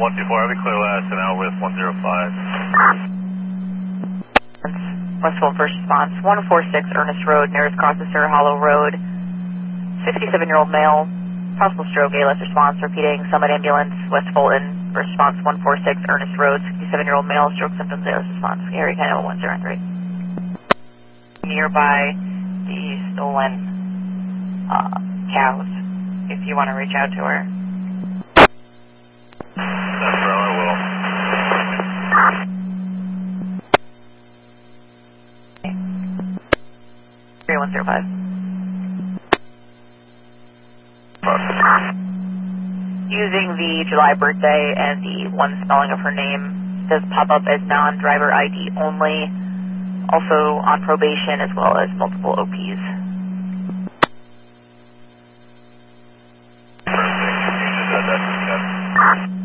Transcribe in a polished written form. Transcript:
124, I'll be clear last and out with 105. Westfield first response, 146 Ernest Road, nearest cross is Surrey Hollow Road. 67-year-old male, possible stroke, ALS response, repeating Summit Ambulance, West Fulton, first response 146 Ernest Road, 67-year-old male, stroke symptoms, ALS response, area Canada 103. Nearby the stolen cows, if you want to reach out to her. That's where I will. 3105. Using the July birthday and the one spelling of her name does pop up as non-driver ID only, also on probation as well as multiple OPs.